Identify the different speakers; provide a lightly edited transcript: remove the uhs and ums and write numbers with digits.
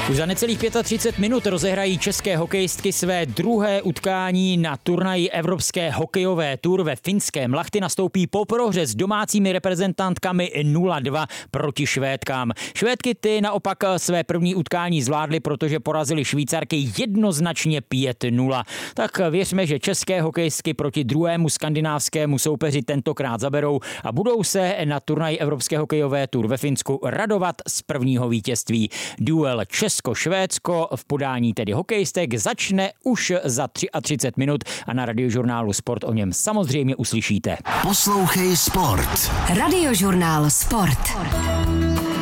Speaker 1: Už za necelých 35 minut rozehrají české hokejistky své druhé utkání na turnaji Evropské hokejové tour ve finském Lahti. Nastoupí po prohře s domácími reprezentantkami 0-2 proti Švédkám. Švédky ty naopak své první utkání zvládly, protože porazili Švýcarky jednoznačně 5-0. Tak věřme, že české hokejistky proti druhému skandinávskému soupeři tentokrát zaberou a budou se na turnaji Evropské hokejové tour ve Finsku radovat z prvního vítězství. Duel Česko-Švédsko v podání tedy hokejistek začne už za 33 minut a na Radiožurnálu Sport o něm samozřejmě uslyšíte.
Speaker 2: Poslouchej Sport.
Speaker 3: Radiožurnál Sport.